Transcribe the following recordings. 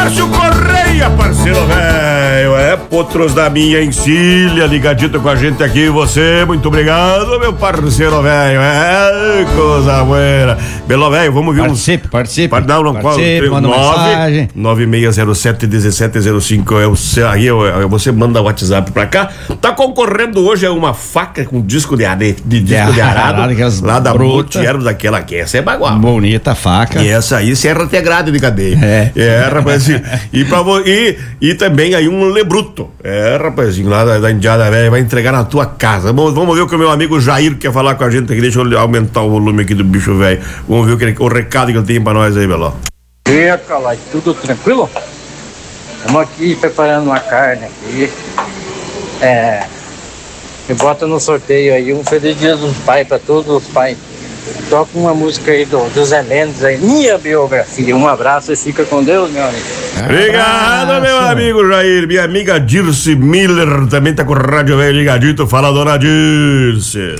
Márcio Correia, parceiro velho, potros da minha encilha, ligadito com a gente aqui, você, muito obrigado, meu parceiro velho, coisa boa. Belo velho, vamos ver Participe. Não, participe, manda mensagem. 9607-1705 é o seu, aí você manda o WhatsApp pra cá. Tá concorrendo hoje a uma faca com disco de arado, lá da Multiervos, daquela que essa é bagual. Bonita faca. E essa aí serra até grade de cadeia. Rapazinho. E também aí um lebruto. Rapazinho, lá da Indiada Velha, vai entregar na tua casa. Vamos ver o que o meu amigo Jair quer falar com a gente aqui. Deixa eu aumentar o volume aqui do bicho velho. Vamos ver o recado que ele tem pra nós aí, Beló. E aí, Calai, tudo tranquilo? Estamos aqui preparando uma carne aqui. Me bota no sorteio aí um Feliz Dia dos Pais pra todos os pais. Toca uma música aí do Zé Mendes aí, minha biografia. Um abraço e fica com Deus, meu amigo. Obrigado, meu amigo Jair. Minha amiga Dirce Miller também tá com o rádio velho ligadito. Fala, dona Dirce.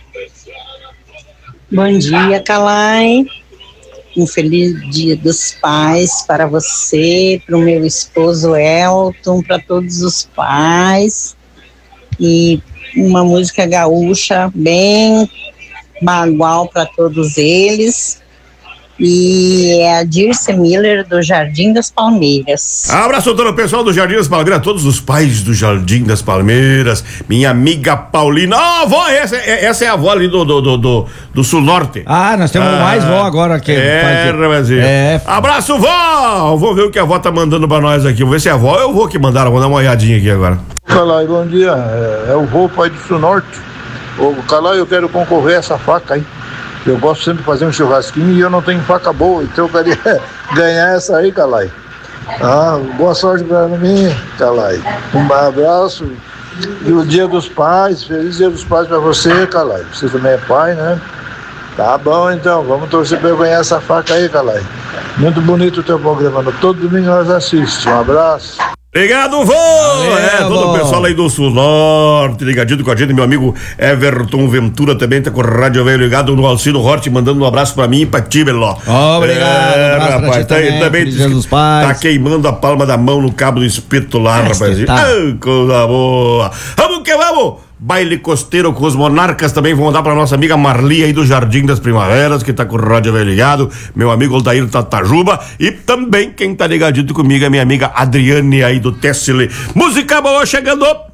Bom dia, Calai. Um feliz Dia dos Pais para você, para o meu esposo Elton, para todos os pais. E uma música gaúcha bem bagual para todos eles. E é a Dirce Miller do Jardim das Palmeiras. Abraço todo o pessoal do Jardim das Palmeiras, todos os pais do Jardim das Palmeiras, minha amiga Paulina. Avó, essa é a avó ali do Sul Norte. Nós temos mais vó agora aqui. Abraço, vó! Vou ver o que a vó tá mandando pra nós aqui. Vou ver se é a vó ou eu vou que mandaram. Vou dar uma olhadinha aqui agora. Calai, bom dia. É o vô, pai do Sul Norte. Ô, Calai, eu quero concorrer a essa faca aí. Eu gosto sempre de fazer um churrasquinho e eu não tenho faca boa, então eu queria ganhar essa aí, Calai. Boa sorte pra mim, Calai. Um abraço. E o Dia dos Pais, feliz Dia dos Pais pra você, Calai. Você também é pai, né? Tá bom, então, vamos torcer pra eu ganhar essa faca aí, Calai. Muito bonito o teu programa, todo domingo nós assistimos. Um abraço. Obrigado, vô! Todo o pessoal aí do Sul Norte, ligadinho com a gente, meu amigo Everton Ventura também tá com o rádio velho ligado no Alcino Hort, mandando um abraço pra mim e pra ti, Beló. Obrigado, um abraço rapaz, pra ti também, dos pais. Tá queimando a palma da mão no cabo do espeto lá, rapaz. Coisa boa. Vamos que vamos! Baile costeiro com os Monarcas também vão dar pra nossa amiga Marli aí do Jardim das Primaveras, que tá com o rádio velho ligado, meu amigo Aldair Tatajuba, e também quem tá ligadito comigo é minha amiga Adriane aí do Tessile. Música boa chegando!